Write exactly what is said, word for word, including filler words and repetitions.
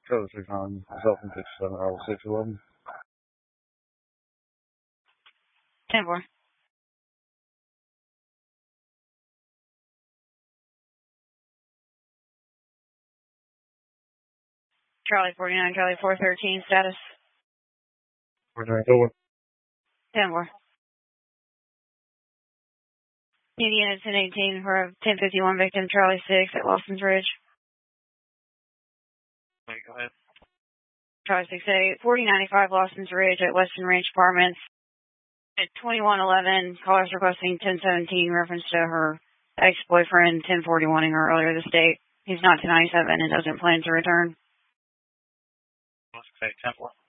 Charlie six nine, myself and six seven, I was six eleven. ten four. Charlie forty-nine, Charlie four thirteen, status. forty-nine, over. ten four. Indiana ten eighteen for a ten fifty-one victim, Charlie six at Lawson's Ridge. Wait, go ahead. Charlie six eight, forty ninety-five Lawson's Ridge at Western Range Apartments. At twenty-one eleven, callers requesting ten seventeen reference to her ex-boyfriend ten forty-one-ing her earlier this date. He's not to ninety-seven and doesn't plan to return. Let's say ten four.